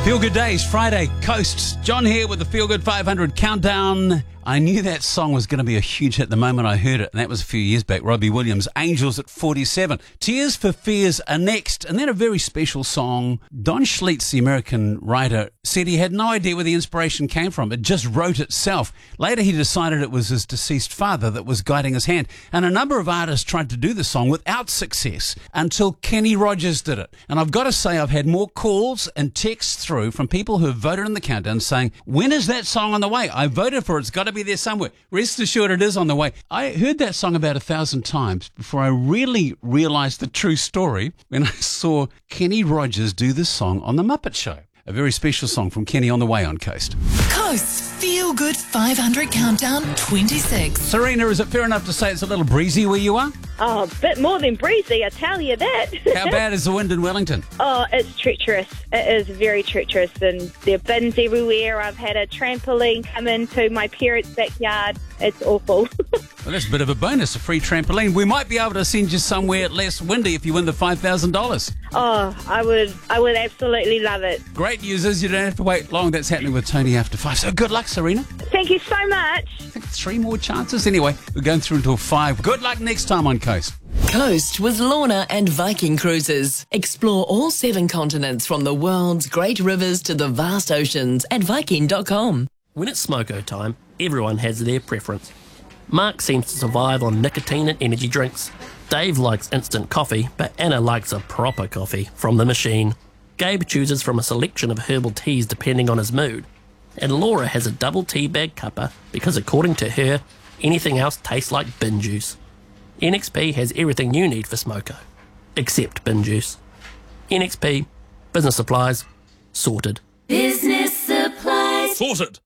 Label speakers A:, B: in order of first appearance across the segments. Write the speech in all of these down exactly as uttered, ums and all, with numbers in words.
A: Feel Good Days, Friday, Coast. John here with the Feel Good five hundred Countdown. I knew that song was going to be a huge hit the moment I heard it, and that was a few years back. Robbie Williams, Angels at forty-seven. Tears for Fears are next, and then a very special song. Don Schlitz, the American writer, said he had no idea where the inspiration came from. It just wrote itself. Later he decided it was his deceased father that was guiding his hand, and a number of artists tried to do the song without success until Kenny Rogers did it. And I've got to say, I've had more calls and texts through from people who have voted in the countdown saying, when is that song on the way? I voted for it. It's got to be there somewhere. Rest assured it is on the way. I heard that song about a thousand times before I really realised the true story when I saw Kenny Rogers do this song on The Muppet Show. A very special song from Kenny on the way on Coast.
B: Coast Feel Good five hundred Countdown twenty-six.
A: Serena, is it fair enough to say it's a little breezy where you are?
C: Oh, a bit more than breezy, I tell you that.
A: How bad is the wind in Wellington?
C: Oh, it's treacherous. It is very treacherous, and there are bins everywhere. I've had a trampoline come into my parents' backyard. It's awful.
A: Well, that's a bit of a bonus, a free trampoline. We might be able to send you somewhere less windy if you win the five thousand dollars.
C: Oh, I would I would absolutely love it.
A: Great news is you don't have to wait long. That's happening with Tony after five. So good luck, Serena.
C: Thank you so much.
A: I think three more chances. Anyway, we're going through until five. Good luck next time on Coast.
B: Coast with Lorna and Viking Cruises. Explore all seven continents from the world's great rivers to the vast oceans at Viking dot com.
D: When it's smoko time, everyone has their preference. Mark seems to survive on nicotine and energy drinks. Dave likes instant coffee, but Anna likes a proper coffee from the machine. Gabe chooses from a selection of herbal teas depending on his mood. And Laura has a double tea bag cuppa because according to her, anything else tastes like bin juice. N X P has everything you need for smoko, except bin juice. N X P, business supplies, sorted.
E: Business supplies.
A: Sorted.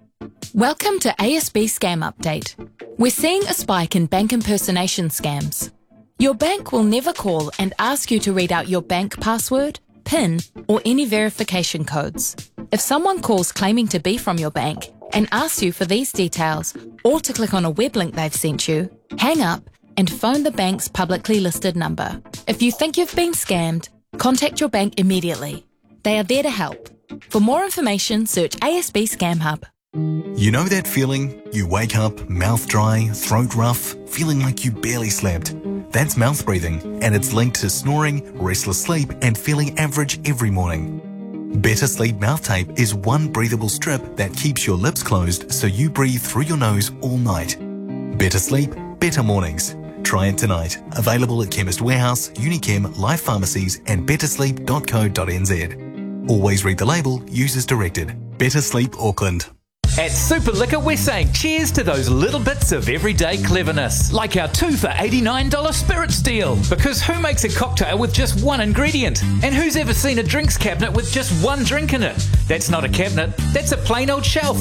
F: Welcome to A S B Scam Update. We're seeing a spike in bank impersonation scams. Your bank will never call and ask you to read out your bank password, PIN, or any verification codes. If someone calls claiming to be from your bank and asks you for these details or to click on a web link they've sent you, hang up and phone the bank's publicly listed number. If you think you've been scammed, contact your bank immediately. They are there to help. For more information, search A S B Scam Hub.
G: You know that feeling? You wake up, mouth dry, throat rough, feeling like you barely slept. That's mouth breathing, and it's linked to snoring, restless sleep, and feeling average every morning. Better Sleep Mouth Tape is one breathable strip that keeps your lips closed so you breathe through your nose all night. Better sleep, better mornings. Try it tonight. Available at Chemist Warehouse, Unichem, Life Pharmacies, and better sleep dot co dot n z. Always read the label, use as directed. Better Sleep Auckland.
H: At Super Liquor, we're saying cheers to those little bits of everyday cleverness, like our two for eighty-nine dollars spirits deal. Because who makes a cocktail with just one ingredient? And who's ever seen a drinks cabinet with just one drink in it? That's not a cabinet, that's a plain old shelf.